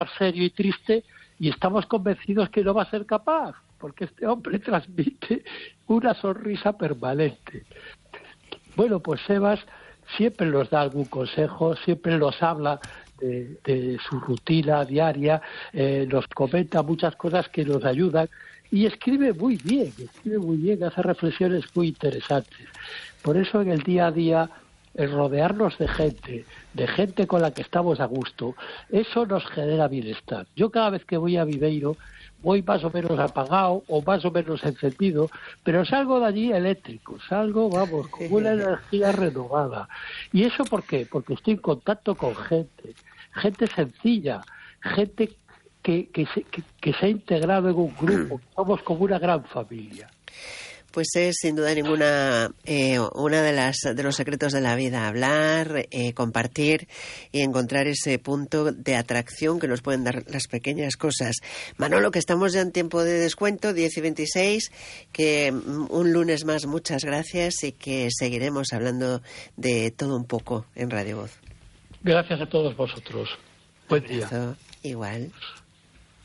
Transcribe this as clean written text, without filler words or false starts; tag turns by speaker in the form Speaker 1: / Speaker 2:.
Speaker 1: serio y triste y estamos convencidos que no va a ser capaz, porque este hombre transmite una sonrisa permanente. Bueno, pues Sebas siempre nos da algún consejo, siempre nos habla de su rutina diaria, nos comenta muchas cosas que nos ayudan y escribe muy bien, hace reflexiones muy interesantes. Por eso en el día a día, el rodearnos de gente con la que estamos a gusto, eso nos genera bienestar. Yo cada vez que voy a Viveiro voy más o menos apagado o más o menos encendido, pero salgo de allí eléctrico, salgo, vamos, con una energía renovada. ¿Y eso por qué? Porque estoy en contacto con gente sencilla, gente que se ha integrado en un grupo, somos como una gran familia.
Speaker 2: Pues es sin duda ninguna una de los secretos de la vida, hablar, compartir y encontrar ese punto de atracción que nos pueden dar las pequeñas cosas. Manolo, que estamos ya en tiempo de descuento, 10:26, que un lunes más muchas gracias y que seguiremos hablando de todo un poco en Radio Voz.
Speaker 1: Gracias a todos vosotros. Buen día.
Speaker 2: Igual.